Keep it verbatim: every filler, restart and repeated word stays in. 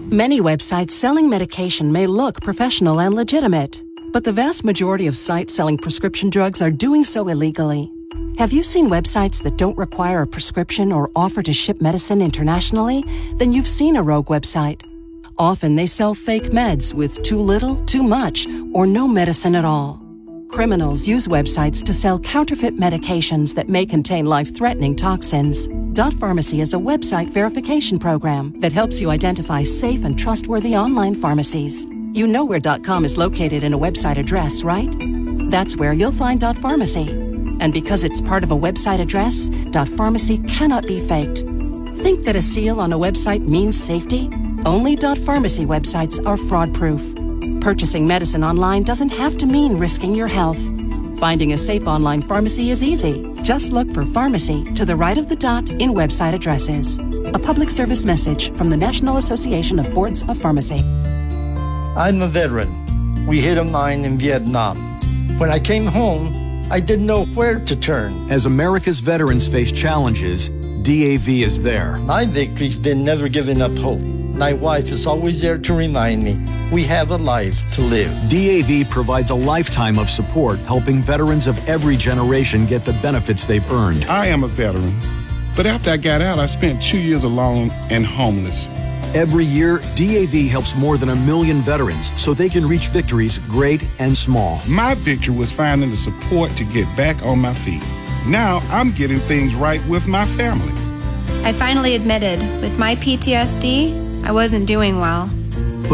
Many websites selling medication may look professional and legitimate, but the vast majority of sites selling prescription drugs are doing so illegally. Have you seen websites that don't require a prescription or offer to ship medicine internationally? Then you've seen a rogue website. Often they sell fake meds with too little, too much, or no medicine at all. Criminals use websites to sell counterfeit medications that may contain life-threatening toxins. Dot Pharmacy is a website verification program that helps you identify safe and trustworthy online pharmacies. You know where .com is located in a website address, right? That's where you'll find Dot Pharmacy. And because it's part of a website address, Dot Pharmacy cannot be faked. Think that a seal on a website means safety? Only Dot Pharmacy websites are fraud-proof. Purchasing medicine online doesn't have to mean risking your health. Finding a safe online pharmacy is easy. Just look for pharmacy to the right of the dot in website addresses. A public service message from the National Association of Boards of Pharmacy. I'm a veteran. We hit a mine in Vietnam. When I came home, I didn't know where to turn. As America's veterans face challenges, D A V is there. My victory's been never giving up hope. My wife is always there to remind me we have a life to live. D A V provides a lifetime of support, helping veterans of every generation get the benefits they've earned. I am a veteran, but after I got out, I spent two years alone and homeless. Every year, D A V helps more than a million veterans so they can reach victories great and small. My victory was finding the support to get back on my feet. Now I'm getting things right with my family. I finally admitted, with my P T S D, I wasn't doing well.